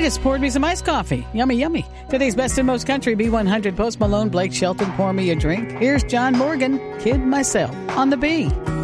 just poured me some iced coffee. Yummy, yummy. Today's best and most country B100 Post Malone, Blake Shelton, pour me a drink. Here's John Morgan, Kid Myself, on the B.